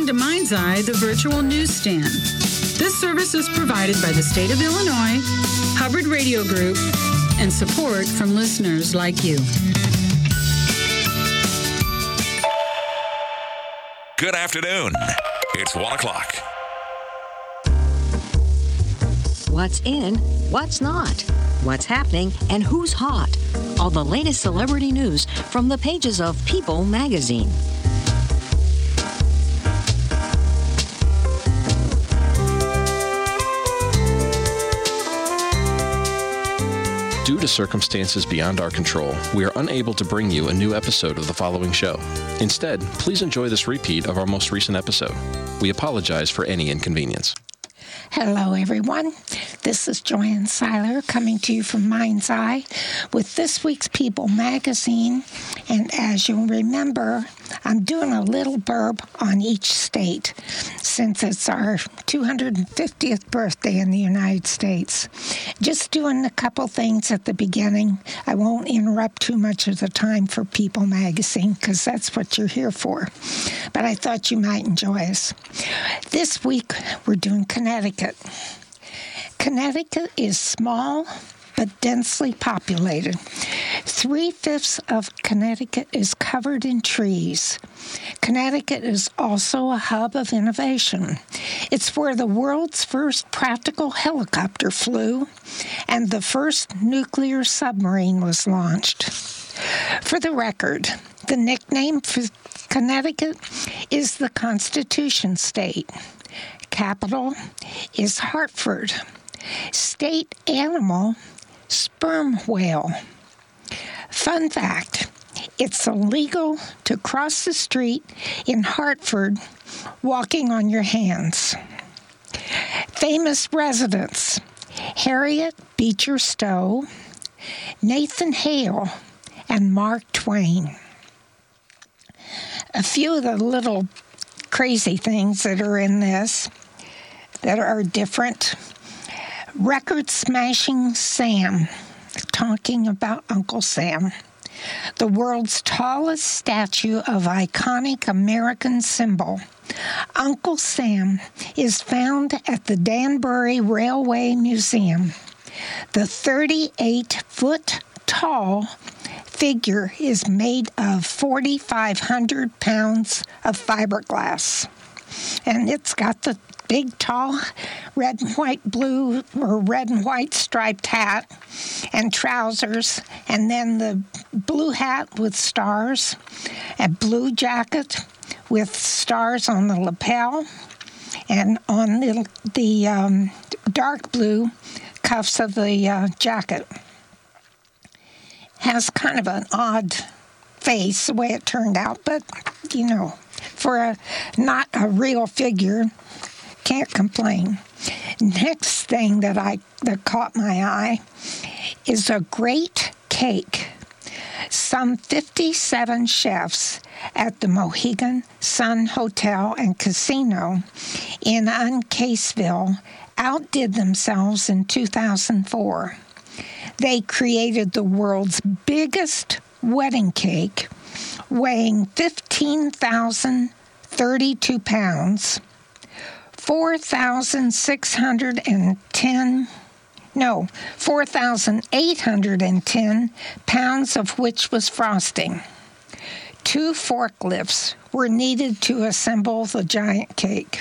to Mind's Eye, the virtual newsstand. This service is provided by the state of Illinois, Hubbard Radio Group, and support from listeners like you. Good afternoon. It's 1 o'clock. What's in, what's not, what's happening, and who's hot. All the latest celebrity news from the pages of People magazine. Due to circumstances beyond our control, we are unable to bring you a new episode of the following show. Instead, please enjoy this repeat of our most recent episode. We apologize for any inconvenience. Hello, everyone. This is Joanne Seiler coming to you from Mind's Eye with this week's People magazine. And as you'll remember, I'm doing a little blurb on each state since it's our 250th birthday in the United States. Just doing a couple things at the beginning. I won't interrupt too much of the time for People magazine because that's what you're here for. But I thought you might enjoy us. This week, we're doing Connecticut. Connecticut is small but densely populated. 3/5 of Connecticut is covered in trees. Connecticut is also a hub of innovation. It's where the world's first practical helicopter flew and the first nuclear submarine was launched. For the record, the nickname for Connecticut is the Constitution State. Capital is Hartford. State animal, sperm whale. Fun fact, it's illegal to cross the street in Hartford walking on your hands. Famous residents, Harriet Beecher Stowe, Nathan Hale, and Mark Twain. A few of the little crazy things that are in this that are different. Record-smashing Sam, talking about Uncle Sam. The world's tallest statue of iconic American symbol. Uncle Sam is found at the Danbury Railway Museum. The 38-foot tall figure is made of 4,500 pounds of fiberglass. And it's got the big, tall, red and white blue or red and white striped hat and trousers, and then the blue hat with stars, a blue jacket with stars on the lapel, and on the dark blue cuffs of the jacket. Has kind of an odd face, the way it turned out, but, you know, for not a real figure, can't complain. Next thing that caught my eye is a great cake. Some 57 chefs at the Mohegan Sun Hotel and Casino in Uncaseville outdid themselves in 2004. They created the world's biggest wedding cake, weighing 15,032 pounds, 4,810 pounds of which was frosting. 2 forklifts were needed to assemble the giant cake.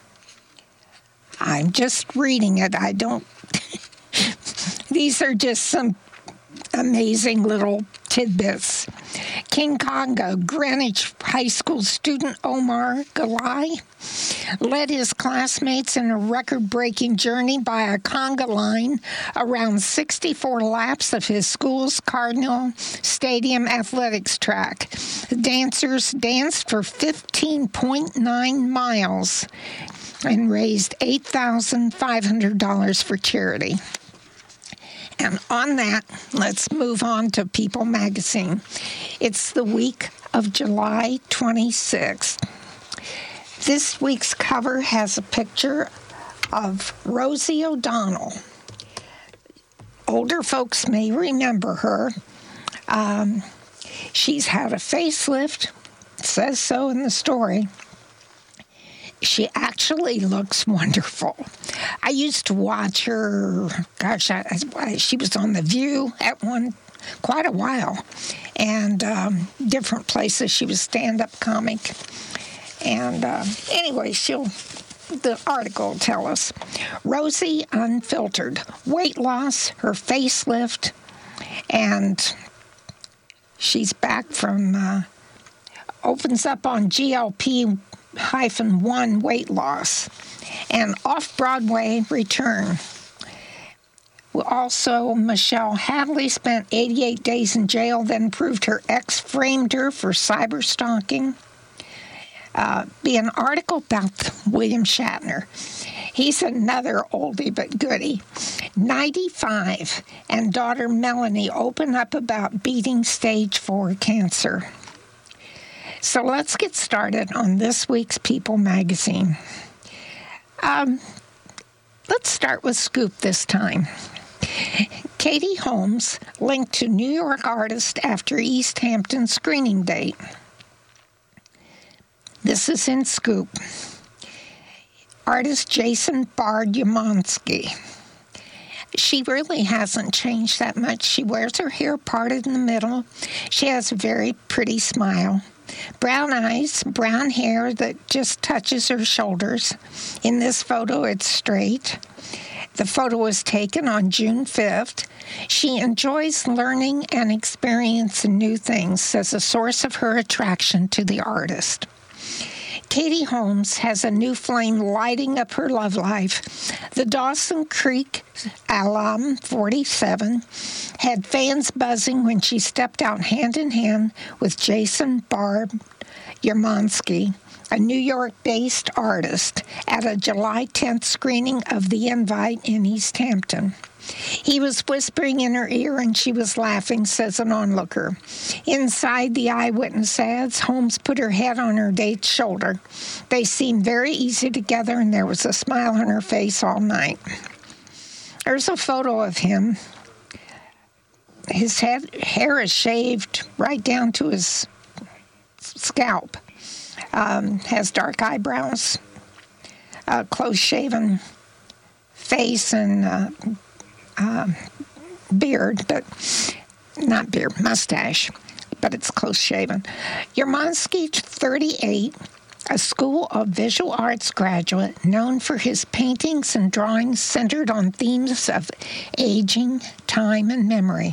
I'm just reading it. I don't... These are just some amazing little tidbits. King Conga, Greenwich High School student Omar Galai led his classmates in a record-breaking journey by a conga line around 64 laps of his school's Cardinal Stadium athletics track. The dancers danced for 15.9 miles and raised $8,500 for charity. And on that, let's move on to People magazine. It's the week of July 26th. This week's cover has a picture of Rosie O'Donnell. Older folks may remember her. She's had a facelift, it says so in the story. She actually looks wonderful. I used to watch her, she was on The View at quite a while, and different places. She was stand-up comic. And anyway, the article will tell us. Rosie Unfiltered, weight loss, her facelift, and she's back from, opens up on GLP-1 weight loss, and off-Broadway return. Also, Michelle Hadley spent 88 days in jail, then proved her ex framed her for cyber stalking. Be an article about William Shatner. He's another oldie but goodie. 95, and daughter Melanie open up about beating stage 4 cancer. So let's get started on this week's People magazine. Let's start with Scoop this time. Katie Holmes linked to New York artist after East Hampton screening date. This is in Scoop. Artist Jason Bard-Yamanski. She really hasn't changed that much. She wears her hair parted in the middle. She has a very pretty smile. Brown eyes, brown hair that just touches her shoulders. In this photo, it's straight. The photo was taken on June 5th. She enjoys learning and experiencing new things as a source of her attraction to the artist. Katie Holmes has a new flame lighting up her love life. The Dawson Creek alum, 47, had fans buzzing when she stepped out hand in hand with Jason Bard-Yamanski, a New York-based artist, at a July 10th screening of The Invite in East Hampton. He was whispering in her ear and she was laughing, says an onlooker. Inside the eyewitness adds, Holmes put her head on her date's shoulder. They seemed very easy together and there was a smile on her face all night. There's a photo of him. His hair is shaved right down to his scalp. Has dark eyebrows, close-shaven face, and beard, but not beard, mustache, but it's close-shaven. Yamanski, 38, a School of Visual Arts graduate known for his paintings and drawings centered on themes of aging, time, and memory,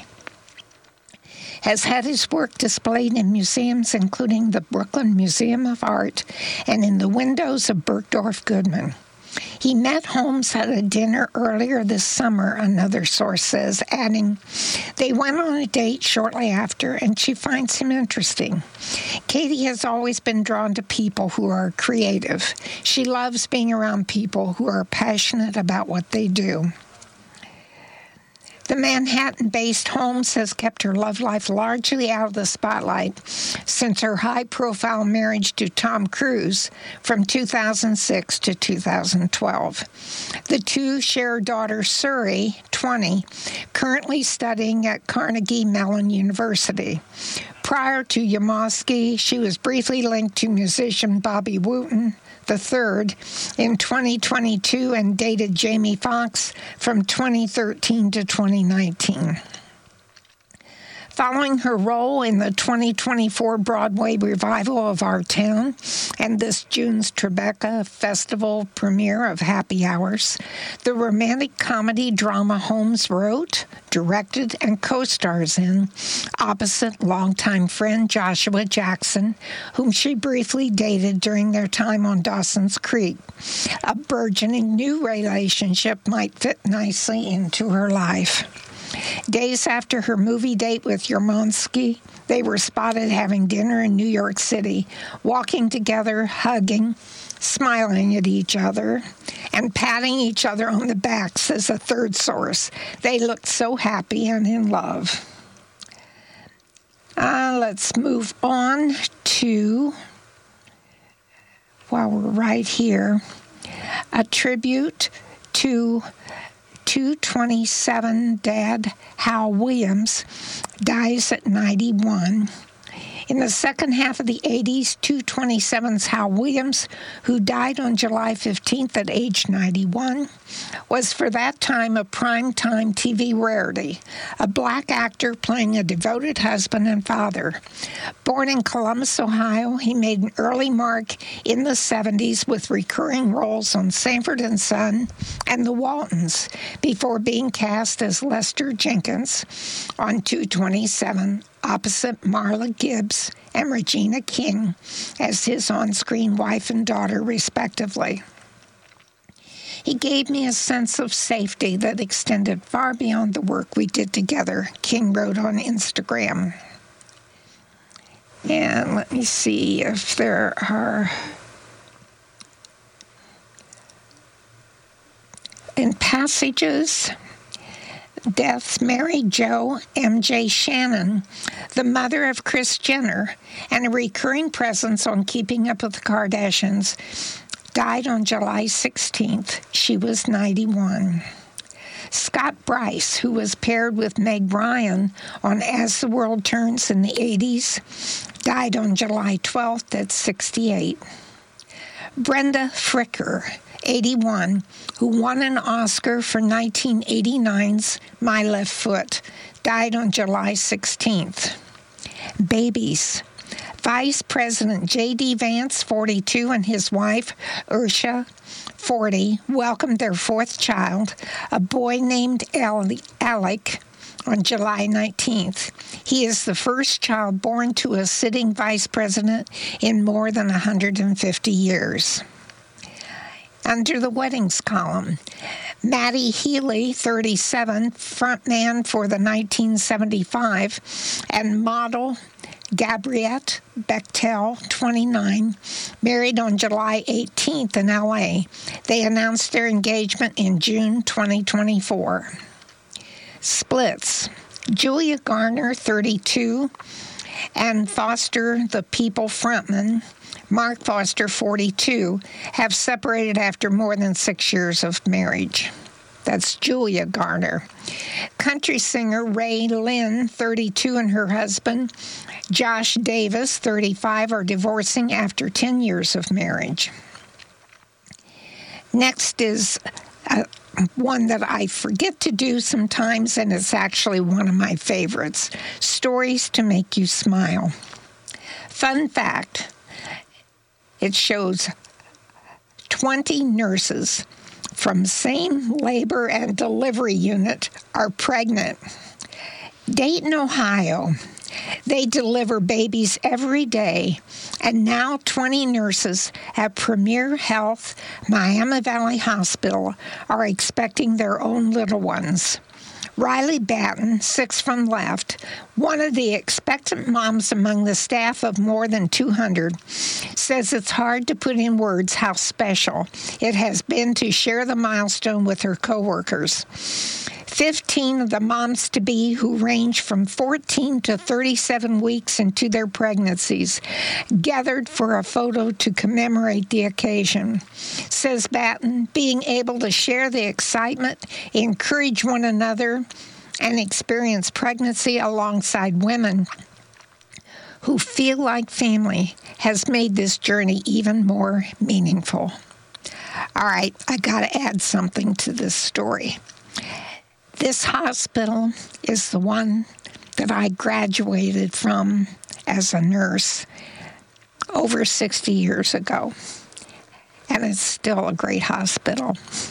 has had his work displayed in museums including the Brooklyn Museum of Art and in the windows of Bergdorf Goodman. He met Holmes at a dinner earlier this summer, another source says, adding, they went on a date shortly after, and she finds him interesting. Katie has always been drawn to people who are creative. She loves being around people who are passionate about what they do. The Manhattan-based Holmes has kept her love life largely out of the spotlight since her high-profile marriage to Tom Cruise from 2006 to 2012. The two share a daughter, Suri, 20, currently studying at Carnegie Mellon University. Prior to Yamanski, she was briefly linked to musician Bobby Wooten III in 2022 and dated Jamie Foxx from 2013 to 2019. Following her role in the 2024 Broadway revival of Our Town and this June's Tribeca Festival premiere of Happy Hours, the romantic comedy drama Holmes wrote, directed, and co-stars in, opposite longtime friend Joshua Jackson, whom she briefly dated during their time on Dawson's Creek. A burgeoning new relationship might fit nicely into her life. Days after her movie date with Yamanski, they were spotted having dinner in New York City, walking together, hugging, smiling at each other, and patting each other on the back, says a third source. They looked so happy and in love. Let's move on to, while we're right here, a tribute to 227 dad Hal Williams dies at 91. In the second half of the 80s, 227's Hal Williams, who died on July 15th at age 91, was for that time a prime-time TV rarity, a black actor playing a devoted husband and father. Born in Columbus, Ohio, he made an early mark in the 70s with recurring roles on Sanford and Son and The Waltons, before being cast as Lester Jenkins on 227, opposite Marla Gibbs and Regina King as his on-screen wife and daughter, respectively. He gave me a sense of safety that extended far beyond the work we did together, King wrote on Instagram. And let me see if there are... In passages... Deaths, Mary Jo M.J. Shannon, the mother of Kris Jenner, and a recurring presence on Keeping Up with the Kardashians, died on July 16th. She was 91. Scott Bryce, who was paired with Meg Ryan on As the World Turns in the 80s, died on July 12th at 68. Brenda Fricker, 81, who won an Oscar for 1989's My Left Foot, died on July 16th. Babies. Vice President J.D. Vance, 42, and his wife, Ursha, 40, welcomed their fourth child, a boy named Alec, on July 19th. He is the first child born to a sitting vice president in more than 150 years. Under the weddings column, Matty Healy, 37, frontman for the 1975, and model Gabriette Bechtel, 29, married on July 18th in L.A. They announced their engagement in June 2024. Splits. Julia Garner, 32, and Foster the People frontman, Mark Foster, 42, have separated after more than 6 years of marriage. That's Julia Garner. Country singer Ray Lynn, 32, and her husband, Josh Davis, 35, are divorcing after 10 years of marriage. Next is one that I forget to do sometimes, and it's actually one of my favorites. Stories to make you smile. Fun fact, it shows 20 nurses from same labor and delivery unit are pregnant. Dayton, Ohio. They deliver babies every day, and now 20 nurses at Premier Health, Miami Valley Hospital, are expecting their own little ones. Riley Batten, 6 from left, one of the expectant moms among the staff of more than 200, says it's hard to put in words how special it has been to share the milestone with her coworkers. 15 of the moms-to-be, who range from 14 to 37 weeks into their pregnancies, gathered for a photo to commemorate the occasion. Says Batten, being able to share the excitement, encourage one another, and experience pregnancy alongside women who feel like family has made this journey even more meaningful. All right, I got to add something to this story. This hospital is the one that I graduated from as a nurse over 60 years ago, and it's still a great hospital.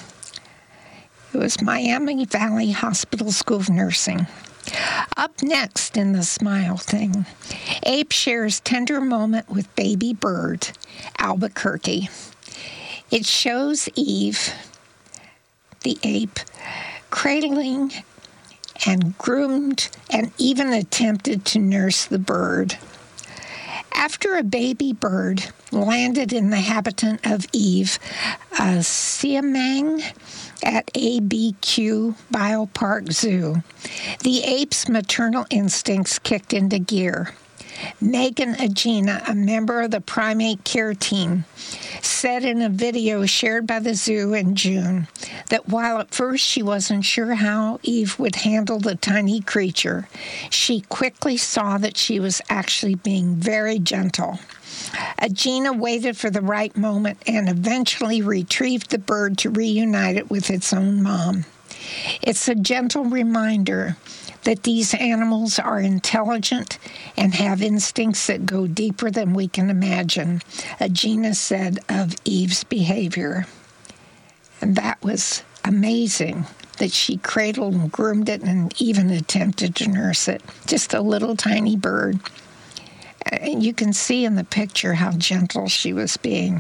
It was Miami Valley Hospital School of Nursing. Up next in the smile thing, Abe shares tender moment with baby bird, Albuquerque. It shows Eve, the ape, cradling and groomed and even attempted to nurse the bird. After a baby bird landed in the habitat of Eve, a siamang at ABQ Biopark Zoo, the ape's maternal instincts kicked into gear. Megan Agena, a member of the primate care team, said in a video shared by the zoo in June that while at first she wasn't sure how Eve would handle the tiny creature, she quickly saw that she was actually being very gentle. Agena waited for the right moment and eventually retrieved the bird to reunite it with its own mom. It's a gentle reminder that these animals are intelligent and have instincts that go deeper than we can imagine, Agena said of Eve's behavior. And that was amazing that she cradled and groomed it and even attempted to nurse it. Just a little tiny bird. And you can see in the picture how gentle she was being.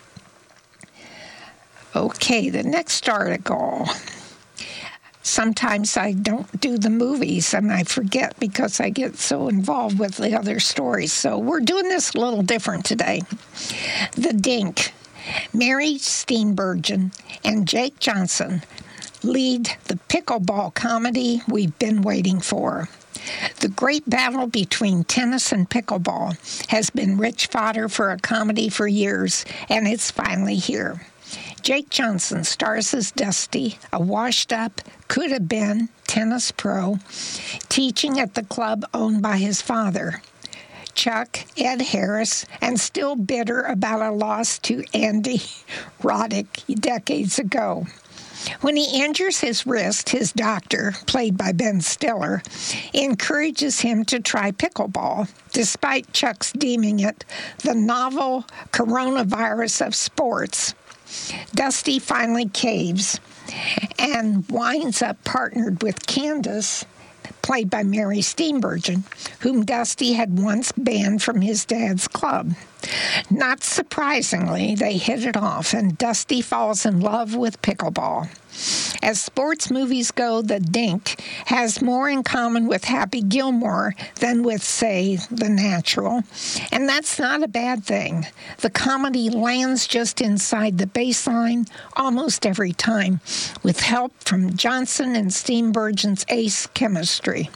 Okay, the next article. Sometimes I don't do the movies and I forget because I get so involved with the other stories. So we're doing this a little different today. The Dink. Mary Steenburgen and Jake Johnson lead the pickleball comedy we've been waiting for. The great battle between tennis and pickleball has been rich fodder for a comedy for years, and it's finally here. Jake Johnson stars as Dusty, a washed-up, could-have-been tennis pro, teaching at the club owned by his father, Chuck Ed Harris, and still bitter about a loss to Andy Roddick decades ago. When he injures his wrist, his doctor, played by Ben Stiller, encourages him to try pickleball, despite Chuck's deeming it the novel coronavirus of sports. Dusty finally caves and winds up partnered with Candace, played by Mary Steenburgen, whom Dusty had once banned from his dad's club. Not surprisingly, they hit it off, and Dusty falls in love with pickleball. As sports movies go, The Dink has more in common with Happy Gilmore than with, say, The Natural, and that's not a bad thing. The comedy lands just inside the baseline almost every time, with help from Johnson and Steenburgen's ace chemistry.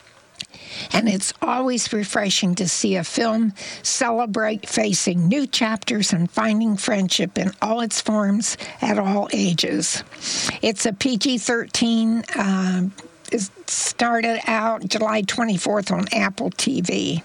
And it's always refreshing to see a film celebrate facing new chapters and finding friendship in all its forms at all ages. It's a PG-13. It started out July 24th on Apple TV.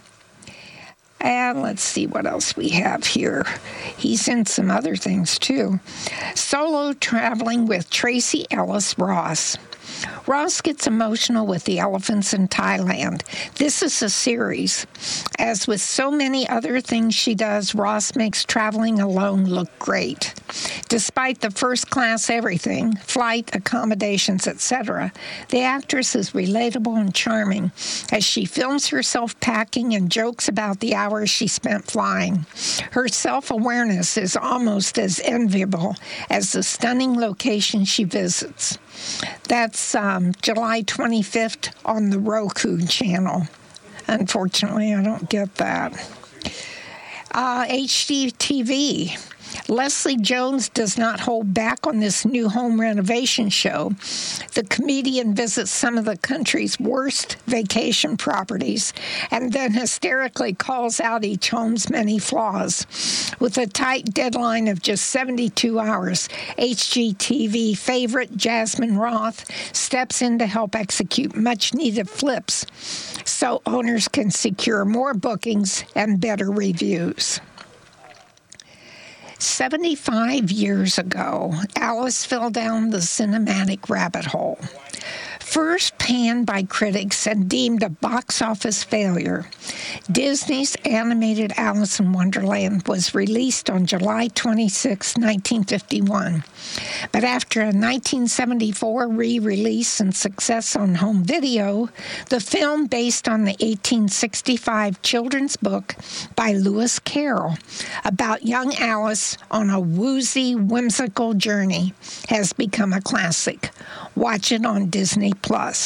And let's see what else we have here. He's in some other things, too. Solo traveling with Tracy Ellis Ross. Ross gets emotional with the elephants in Thailand. This is a series. As with so many other things she does, Ross makes traveling alone look great. Despite the first-class everything, flight, accommodations, etc., the actress is relatable and charming as she films herself packing and jokes about the hours she spent flying. Her self-awareness is almost as enviable as the stunning location she visits. That's July 25th on the Roku channel. Unfortunately, I don't get that. HGTV. Leslie Jones does not hold back on this new home renovation show. The comedian visits some of the country's worst vacation properties and then hysterically calls out each home's many flaws. With a tight deadline of just 72 hours, HGTV favorite Jasmine Roth steps in to help execute much-needed flips so owners can secure more bookings and better reviews. 75 years ago, Alice fell down the cinematic rabbit hole. First panned by critics and deemed a box office failure, Disney's animated Alice in Wonderland was released on July 26, 1951. But after a 1974 re-release and success on home video, the film, based on the 1865 children's book by Lewis Carroll about young Alice on a woozy, whimsical journey, has become a classic. Watch it on Disney+.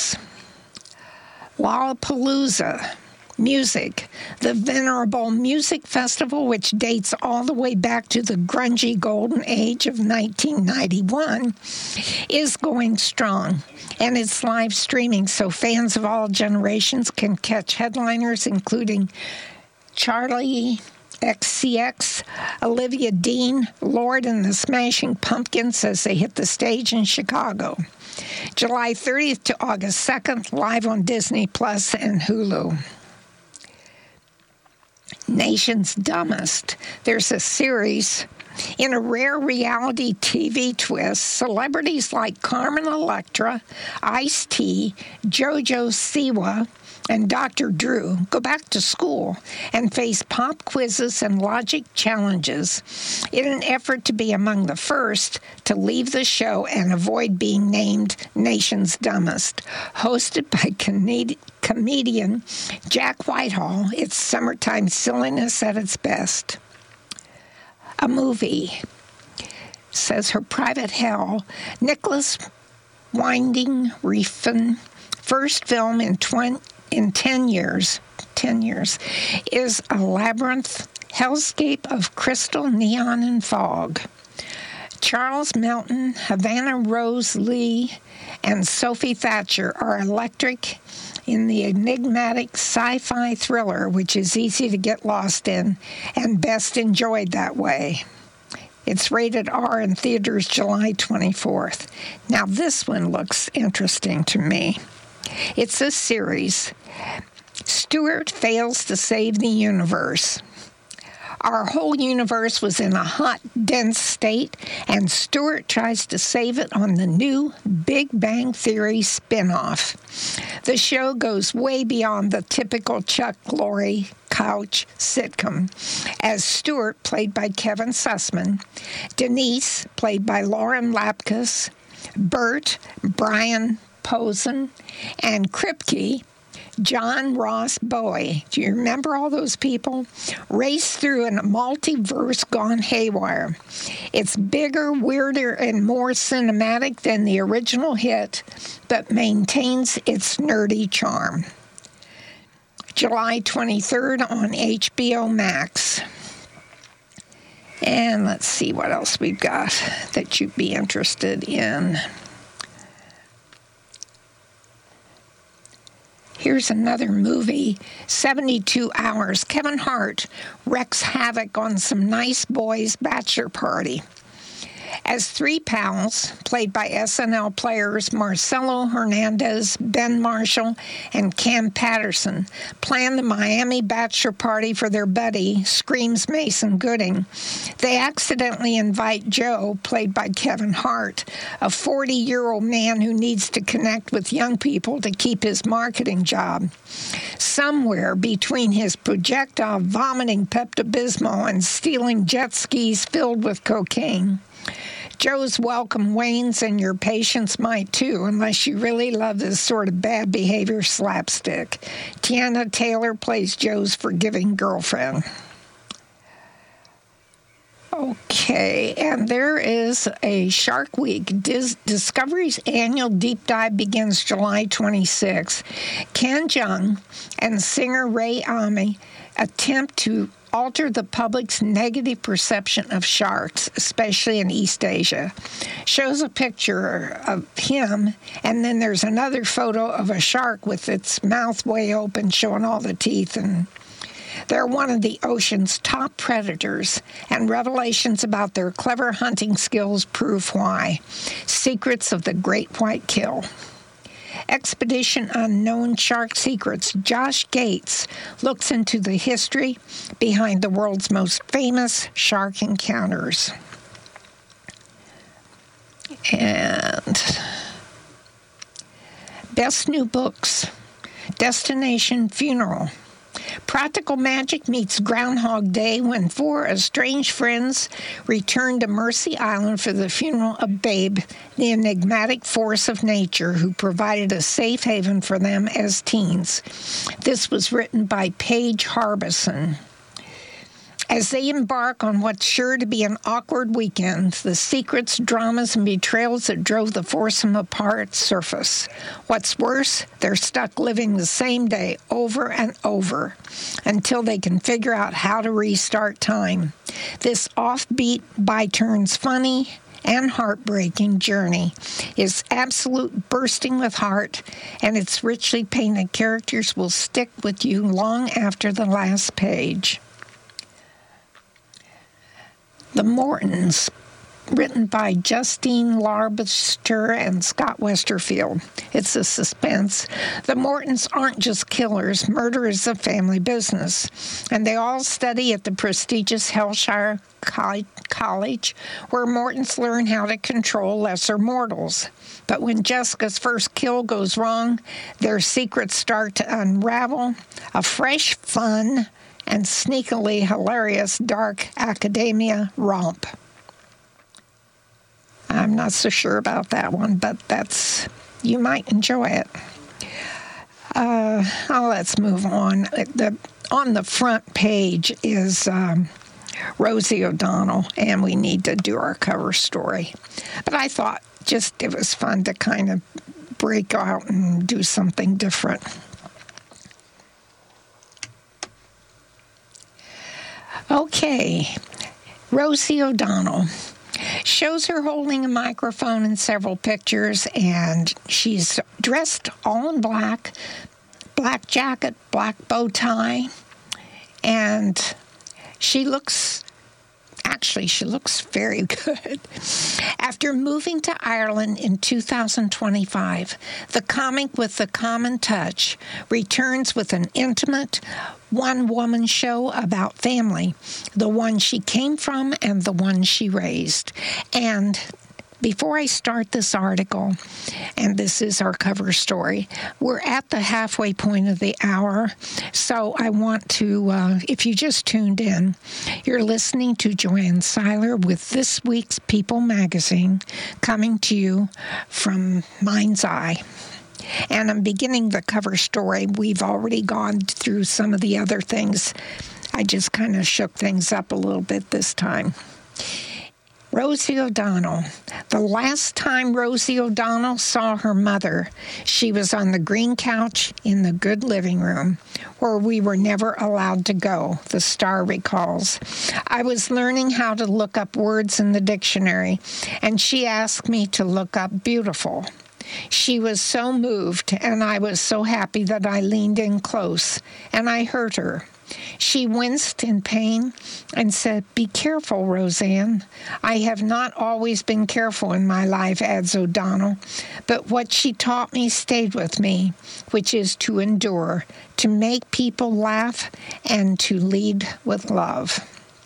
Lollapalooza. Music. The venerable music festival, which dates all the way back to the grungy golden age of 1991, is going strong, and it's live streaming so fans of all generations can catch headliners including Charlie XCX, Olivia Dean, Lord and the Smashing Pumpkins as they hit the stage in Chicago. July 30th to August 2nd, live on Disney Plus and Hulu. Nation's Dumbest. There's a series. In a rare reality TV twist, celebrities like Carmen Electra, Ice-T, JoJo Siwa, and Dr. Drew go back to school and face pop quizzes and logic challenges in an effort to be among the first to leave the show and avoid being named Nation's Dumbest. Hosted by comedian Jack Whitehall, it's summertime silliness at its best. A movie. Says Her Private Hell. Nicholas Winding Refn, first film in 10 years, is a labyrinth hellscape of crystal, neon, and fog. Charles Melton, Havana Rose Lee, and Sophie Thatcher are electric in the enigmatic sci-fi thriller, which is easy to get lost in and best enjoyed that way. It's rated R in theaters July 24th. Now this one looks interesting to me. It's a series. Stuart fails to save the universe. Our whole universe was in a hot, dense state, and Stuart tries to save it on the new Big Bang Theory spinoff. The show goes way beyond the typical Chuck Lorre couch sitcom, as Stuart, played by Kevin Sussman, Denise, played by Lauren Lapkus, Bert, Brian Posen, and Kripke, John Ross Bowie. Do you remember all those people? Race through a multiverse gone haywire. It's bigger, weirder, and more cinematic than the original hit, but maintains its nerdy charm. July 23rd on HBO Max. And let's see what else we've got that you'd be interested in. Here's another movie, 72 Hours. Kevin Hart wreaks havoc on some nice boys' bachelor party. As three pals, played by SNL players Marcelo Hernandez, Ben Marshall, and Cam Patterson, plan the Miami bachelor party for their buddy, Scream's Mason Gooding, they accidentally invite Joe, played by Kevin Hart, a 40-year-old man who needs to connect with young people to keep his marketing job. Somewhere between his projectile vomiting Pepto-Bismol and stealing jet skis filled with cocaine, Joe's welcome wanes, and your patience might too, unless you really love this sort of bad behavior slapstick. Tiana Taylor plays Joe's forgiving girlfriend. Okay, and there is a Shark Week. Discovery's annual deep dive begins July 26. Ken Jeong and singer Ray Ame attempt to alter the public's negative perception of sharks, especially in East Asia. Shows a picture of him, and then there's another photo of a shark with its mouth way open, showing all the teeth, and they're one of the ocean's top predators, and revelations about their clever hunting skills prove why. Secrets of the Great White Kill. Expedition Unknown Shark Secrets. Josh Gates looks into the history behind the world's most famous shark encounters. And best new books. Destination Funeral. Practical Magic meets Groundhog Day when four estranged friends return to Mercy Island for the funeral of Babe, the enigmatic force of nature who provided a safe haven for them as teens. This was written by Paige Harbison. As they embark on what's sure to be an awkward weekend, the secrets, dramas, and betrayals that drove the foursome apart surface. What's worse, they're stuck living the same day over and over until they can figure out how to restart time. This offbeat, by turns funny, and heartbreaking journey. It's absolute bursting with heart, and its richly painted characters will stick with you long after the last page. The Mortons, written by Justine Larbuster and Scott Westerfield. It's a suspense. The Mortons aren't just killers. Murder is a family business. And they all study at the prestigious Hellshire College, where Mortons learn how to control lesser mortals. But when Jessica's first kill goes wrong, their secrets start to unravel. A fresh, fun, and sneakily hilarious dark academia romp. I'm not so sure about that one, but you might enjoy it. Let's move on. On the front page is Rosie O'Donnell, and we need to do our cover story. But I thought it was fun to kind of break out and do something different. Okay, Rosie O'Donnell. Shows her holding a microphone in several pictures, and she's dressed all in black jacket, black bow tie, and she looks very good. After moving to Ireland in 2025, the comic with the common touch returns with an intimate one-woman show about family, the one she came from and the one she raised. And before I start this article, and this is our cover story, we're at the halfway point of the hour, so I want to, if you just tuned in, you're listening to Joanne Seiler with this week's People magazine, coming to you from Mind's Eye. And I'm beginning the cover story. We've already gone through some of the other things. I just kind of shook things up a little bit this time. Rosie O'Donnell. The last time Rosie O'Donnell saw her mother, she was on the green couch in the good living room, where we were never allowed to go, the Star recalls. I was learning how to look up words in the dictionary, and she asked me to look up beautiful. She was so moved, and I was so happy that I leaned in close, and I heard her. She winced in pain and said, "Be careful, Roseanne. I have not always been careful in my life," adds O'Donnell, "but what she taught me stayed with me, which is to endure, to make people laugh, and to lead with love."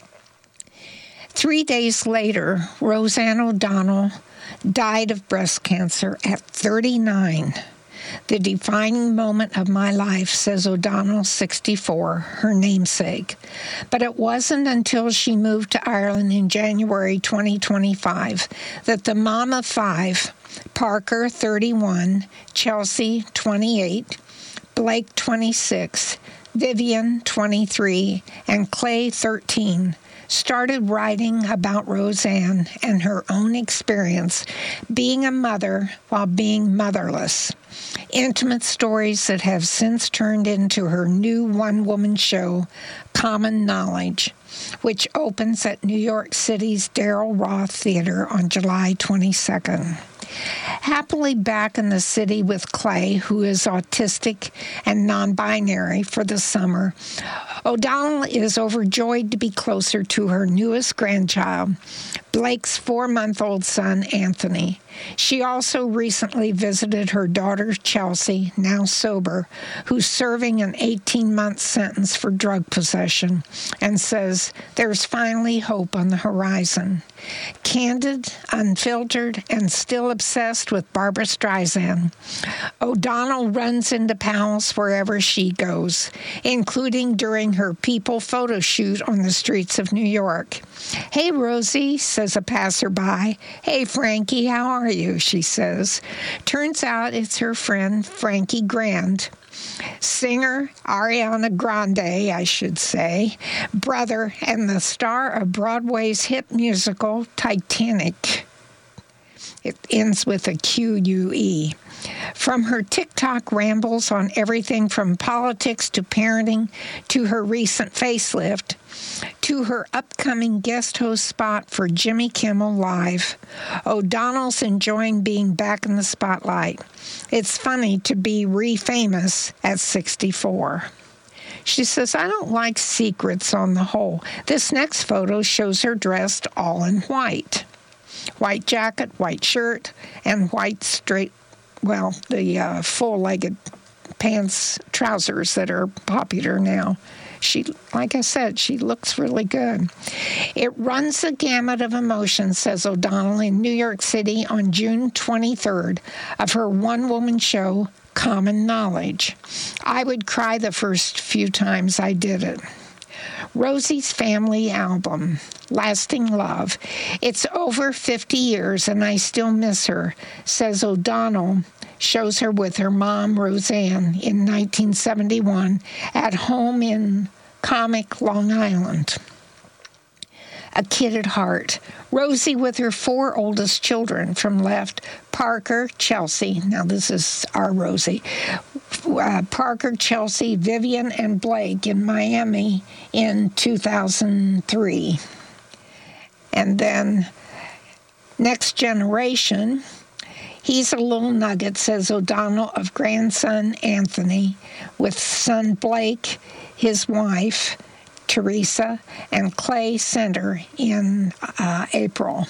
3 days later, Roseanne O'Donnell died of breast cancer at 39. The defining moment of my life, says O'Donnell, 64, her namesake. But it wasn't until she moved to Ireland in January 2025 that the mom of five, Parker, 31, Chelsea, 28, Blake, 26, Vivian, 23, and Clay, 13, started writing about Roseanne and her own experience being a mother while being motherless. Intimate stories that have since turned into her new one-woman show, Common Knowledge, which opens at New York City's Daryl Roth Theater on July 22nd. Happily back in the city with Clay, who is autistic and non-binary, for the summer, O'Donnell is overjoyed to be closer to her newest grandchild, Blake's 4-month-old son, Anthony. She also recently visited her daughter, Chelsea, now sober, who's serving an 18-month sentence for drug possession, and says there's finally hope on the horizon. Candid, unfiltered, and still obsessed with Barbra Streisand, O'Donnell runs into pals wherever she goes, including during her People photo shoot on the streets of New York. "Hey, Rosie," says a passerby. "Hey, Frankie, how are you?" she says. Turns out it's her friend Frankie Grande. Singer Ariana Grande, I should say, brother, and the star of Broadway's hit musical Titanic. It ends with a QUE. From her TikTok rambles on everything from politics to parenting to her recent facelift to her upcoming guest host spot for Jimmy Kimmel Live, O'Donnell's enjoying being back in the spotlight. It's funny to be re-famous at 64. She says, I don't like secrets on the whole. This next photo shows her dressed all in white. White jacket, white shirt, and white the full-legged pants, trousers that are popular now. She, like I said, she looks really good. It runs the gamut of emotions, says O'Donnell, in New York City on June 23rd of her one-woman show, Common Knowledge. I would cry the first few times I did it. Rosie's family album, Lasting Love. It's over 50 years and I still miss her, says O'Donnell. Shows her with her mom, Roseanne, in 1971 at home in Comic, Long Island. A Kid at Heart. Rosie with her 4 oldest children from left, Parker, Chelsea. Now this is our Rosie. Parker, Chelsea, Vivian, and Blake in Miami in 2003. And then Next Generation. He's a little nugget, says O'Donnell, of grandson Anthony, with son Blake, his wife, Teresa, and Clay Center in April.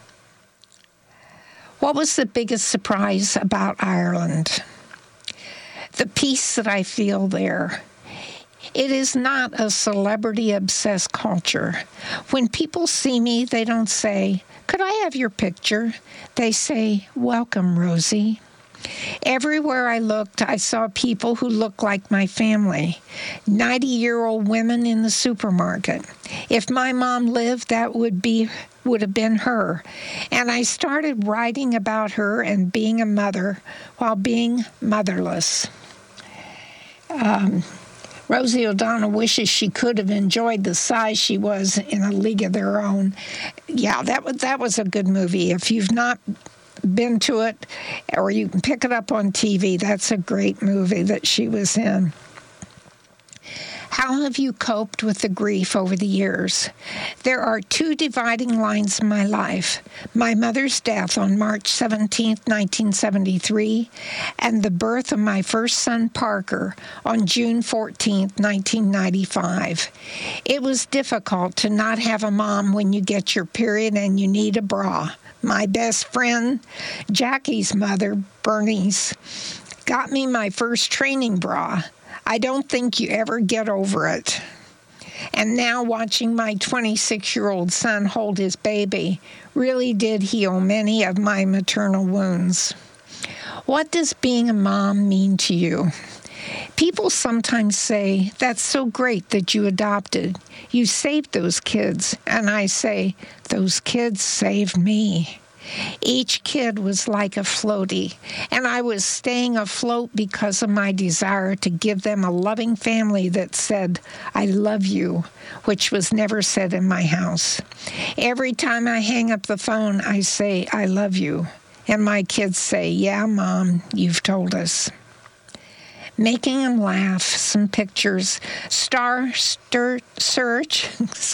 What was the biggest surprise about Ireland? The peace that I feel there. It is not a celebrity-obsessed culture. When people see me, they don't say, could I have your picture? They say, welcome, Rosie. Everywhere I looked, I saw people who looked like my family. 90-year-old women in the supermarket. If my mom lived, that would have been her. And I started writing about her and being a mother while being motherless. Rosie O'Donnell wishes she could have enjoyed the size she was in A League of Their Own. Yeah, that was a good movie. If you've not been to it, or you can pick it up on TV, that's a great movie that she was in. How have you coped with the grief over the years? There are 2 dividing lines in my life. My mother's death on March 17, 1973, and the birth of my first son, Parker, on June 14, 1995. It was difficult to not have a mom when you get your period and you need a bra. My best friend, Jackie's mother, Bernice, got me my first training bra. I don't think you ever get over it. And now watching my 26-year-old son hold his baby really did heal many of my maternal wounds. What does being a mom mean to you? People sometimes say, that's so great that you adopted. You saved those kids. And I say, those kids saved me. Each kid was like a floaty, and I was staying afloat because of my desire to give them a loving family that said, I love you, which was never said in my house. Every time I hang up the phone, I say, I love you. And my kids say, yeah, Mom, you've told us. Making them laugh, some pictures. Star Search,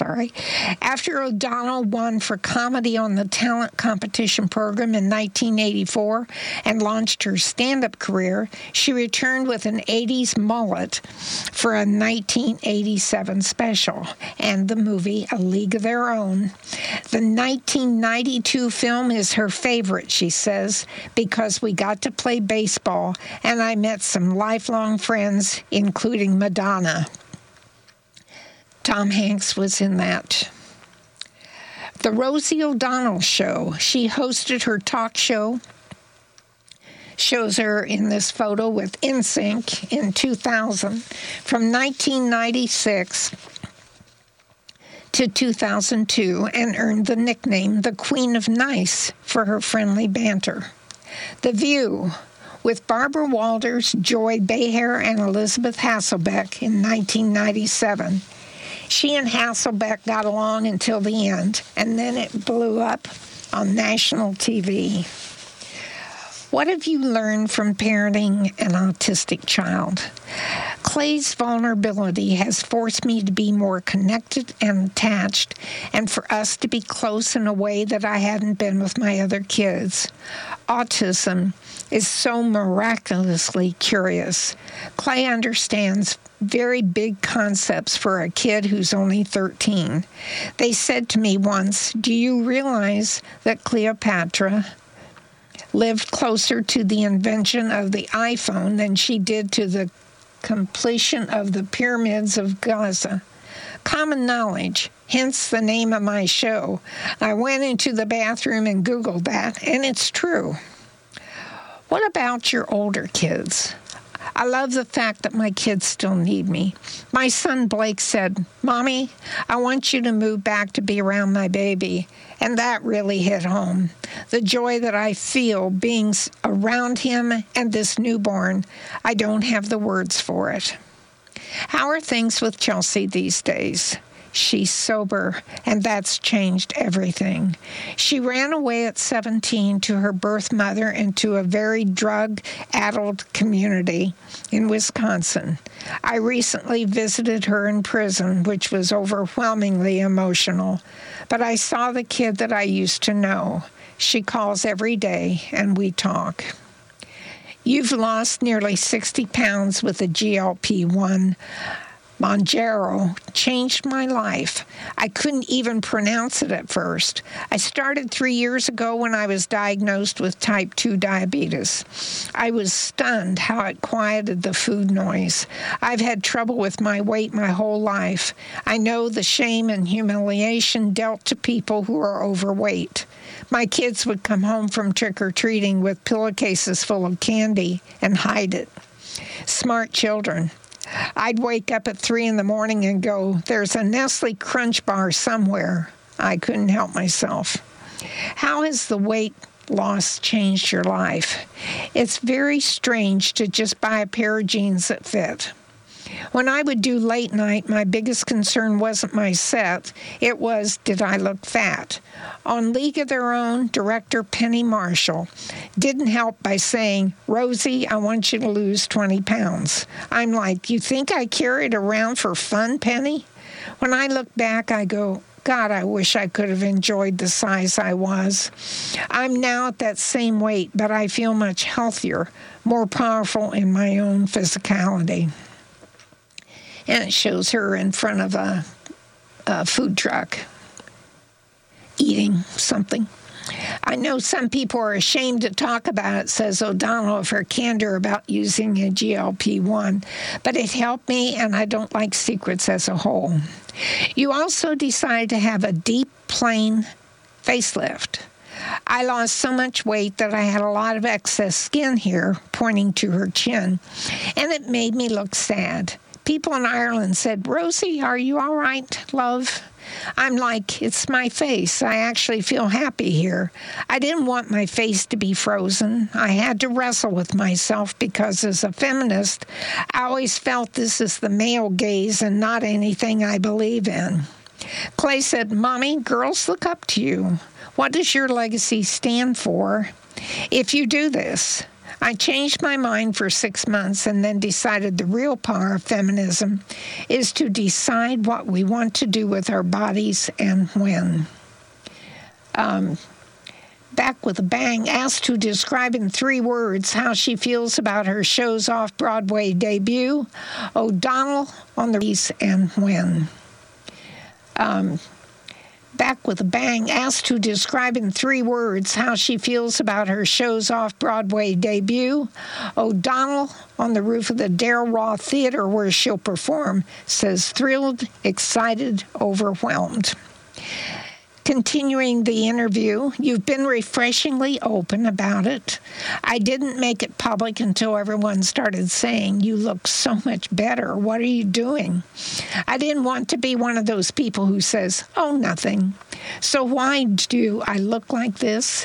After O'Donnell won for comedy on the talent competition program in 1984 and launched her stand-up career, she returned with an 80s mullet for a 1987 special and the movie A League of Their Own. The 1992 film is her favorite, she says, because we got to play baseball and I met some lifelong friends, including Madonna. Tom Hanks was in that. The Rosie O'Donnell Show. She hosted her talk show. Shows her in this photo with NSYNC in 2000. From 1996 to 2002, and earned the nickname the Queen of Nice for her friendly banter. The View, with Barbara Walters, Joy Behar, and Elizabeth Hasselbeck in 1997. She and Hasselbeck got along until the end, and then it blew up on national TV. What have you learned from parenting an autistic child? Clay's vulnerability has forced me to be more connected and attached, and for us to be close in a way that I hadn't been with my other kids. Autism is so miraculously curious. Clay understands very big concepts for a kid who's only 13. They said to me once, "Do you realize that Cleopatra lived closer to the invention of the iPhone than she did to the completion of the pyramids of Giza?" Common knowledge, hence the name of my show. I went into the bathroom and Googled that, and it's true. What about your older kids? I love the fact that my kids still need me. My son Blake said, "Mommy, I want you to move back to be around my baby." And that really hit home. The joy that I feel being around him and this newborn, I don't have the words for it. How are things with Chelsea these days? She's sober, and that's changed everything. She ran away at 17 to her birth mother and to a very drug-addled community in Wisconsin. I recently visited her in prison, which was overwhelmingly emotional, but I saw the kid that I used to know. She calls every day, and we talk. You've lost nearly 60 pounds with a GLP-1. Mounjaro changed my life. I couldn't even pronounce it at first. I started 3 years ago when I was diagnosed with type 2 diabetes. I was stunned how it quieted the food noise. I've had trouble with my weight my whole life. I know the shame and humiliation dealt to people who are overweight. My kids would come home from trick-or-treating with pillowcases full of candy and hide it. Smart children. I'd wake up at 3 in the morning and go, "There's a Nestle Crunch bar somewhere." I couldn't help myself. How has the weight loss changed your life? It's very strange to just buy a pair of jeans that fit. When I would do late night, my biggest concern wasn't my set. It was, did I look fat? On League of Their Own, director Penny Marshall didn't help by saying, "Rosie, I want you to lose 20 pounds. I'm like, "You think I carry it around for fun, Penny?" When I look back, I go, God, I wish I could have enjoyed the size I was. I'm now at that same weight, but I feel much healthier, more powerful in my own physicality. And it shows her in front of a food truck eating something. I know some people are ashamed to talk about it, says O'Donnell, of her candor about using a GLP-1, but it helped me, and I don't like secrets as a whole. You also decided to have a deep, plain facelift. I lost so much weight that I had a lot of excess skin here, pointing to her chin, and it made me look sad. People in Ireland said, "Rosie, are you all right, love?" I'm like, it's my face. I actually feel happy here. I didn't want my face to be frozen. I had to wrestle with myself because as a feminist, I always felt this is the male gaze and not anything I believe in. Clay said, "Mommy, girls look up to you. What does your legacy stand for if you do this?" I changed my mind for 6 months and then decided the real power of feminism is to decide what we want to do with our bodies and when. Back with a Bang asked to describe in 3 words how she feels about her show's off-Broadway debut. O'Donnell on the piece and when. Back with a Bang asked to describe in 3 words how she feels about her show's off-Broadway debut. O'Donnell on the roof of the Darrell Roth Theater where she'll perform says thrilled, excited, overwhelmed. Continuing the interview, you've been refreshingly open about it. I didn't make it public until everyone started saying, "You look so much better. What are you doing?" I didn't want to be one of those people who says, "Oh, nothing." So why do I look like this?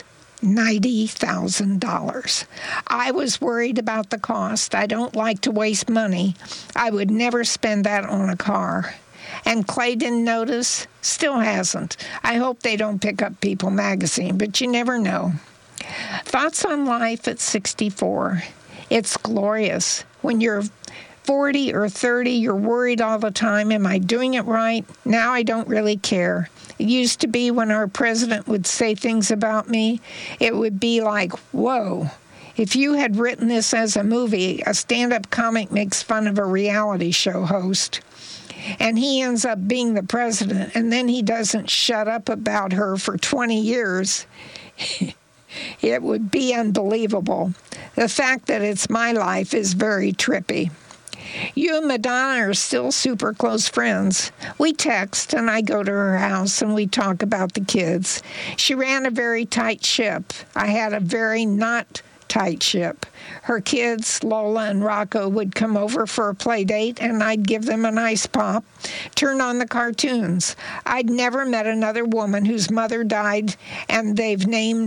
$90,000. I was worried about the cost. I don't like to waste money. I would never spend that on a car. And Clay didn't notice, still hasn't. I hope they don't pick up People magazine, but you never know. Thoughts on life at 64. It's glorious. When you're 40 or 30, you're worried all the time. Am I doing it right? Now I don't really care. It used to be when our president would say things about me, it would be like, whoa. If you had written this as a movie, a stand-up comic makes fun of a reality show host, and he ends up being the president, and then he doesn't shut up about her for 20 years. It would be unbelievable. The fact that it's my life is very trippy. You and Madonna are still super close friends. We text, and I go to her house, and we talk about the kids. She ran a very tight ship. I had a very not tight ship. Her kids, Lola and Rocco, would come over for a play date, and I'd give them an ice pop, turn on the cartoons. I'd never met another woman whose mother died, and they're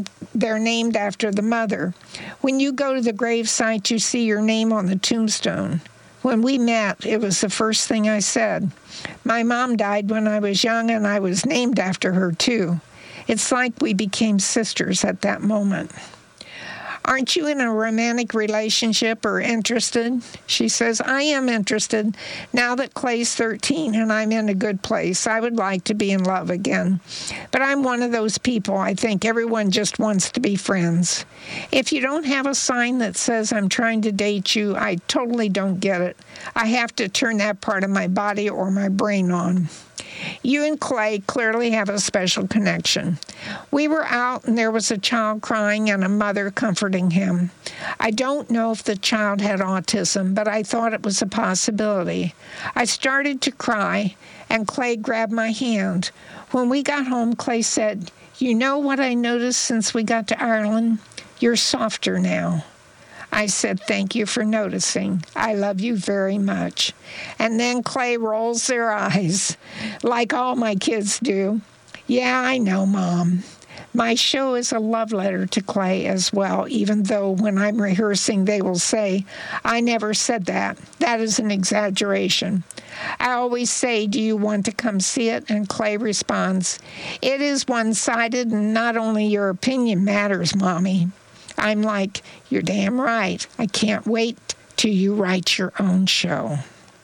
named after the mother. When you go to the gravesite, you see your name on the tombstone. When we met, it was the first thing I said. My mom died when I was young, and I was named after her, too. It's like we became sisters at that moment. Aren't you in a romantic relationship or interested? She says, I am interested. Now that Clay's 13 and I'm in a good place, I would like to be in love again. But I'm one of those people, I think everyone just wants to be friends. If you don't have a sign that says I'm trying to date you, I totally don't get it. I have to turn that part of my body or my brain on. You and Clay clearly have a special connection. We were out and there was a child crying and a mother comforting him. I don't know if the child had autism, but I thought it was a possibility. I started to cry and Clay grabbed my hand. When we got home, Clay said, "You know what I noticed since we got to Ireland? You're softer now." I said, "Thank you for noticing. I love you very much." And then Clay rolls their eyes, like all my kids do. Yeah, I know, Mom. My show is a love letter to Clay as well, even though when I'm rehearsing, they will say, "I never said that. That is an exaggeration." I always say, "Do you want to come see it?" And Clay responds, "It is one-sided, and not only your opinion matters, Mommy." I'm like, "You're damn right. I can't wait till you write your own show."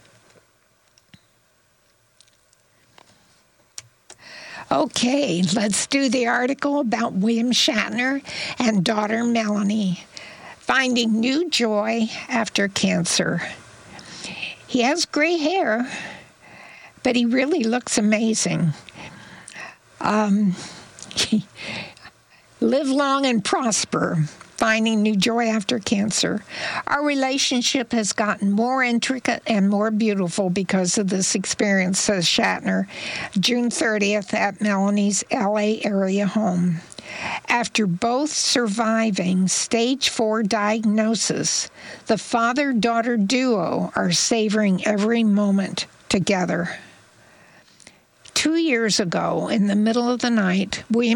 Okay, let's do the article about William Shatner and daughter Melanie, finding new joy after cancer. He has gray hair, but he really looks amazing. Live long and prosper. Finding new joy after cancer. Our relationship has gotten more intricate and more beautiful because of this experience, says Shatner, June 30th at Melanie's LA area home. After both surviving stage 4 diagnosis, the father-daughter duo are savoring every moment together. 2 years ago, in the middle of the night, William